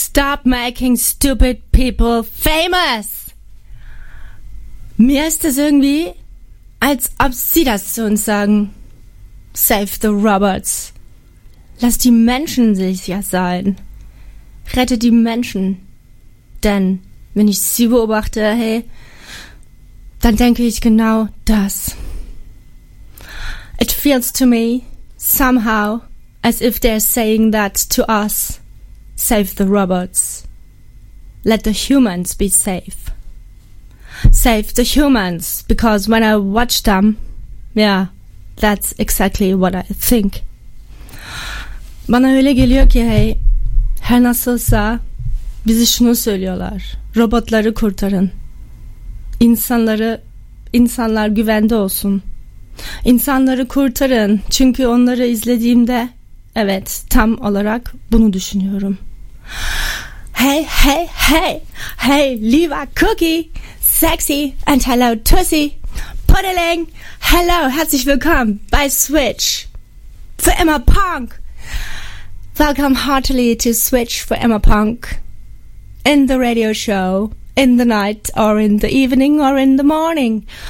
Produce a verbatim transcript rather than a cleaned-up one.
Stop making stupid people famous. Mir ist es irgendwie, als ob sie das zu uns sagen. Save the robots. Lass die Menschen sicher sein. Rette die Menschen. Denn wenn ich sie beobachte, hey, dann denke ich genau das. It feels to me, somehow, as if they're saying that to us. Save the robots. Let the humans be safe. Save the humans, because when I watch them, yeah, that's exactly what I think. Bana öyle geliyor ki hey, her nasılsa bizi şunu söylüyorlar. Robotları kurtarın. İnsanları, insanlar güvende olsun. İnsanları kurtarın. Çünkü onları izlediğimde, evet, tam olarak bunu düşünüyorum. Hey, hey, hey, hey, lieber Cookie, sexy and hello Tussi, Pudding, hello, herzlich willkommen bei Switch für immer Punk. Welcome heartily to Switch for Emma Punk. In the radio show, in the night, or in the evening, or in the morning.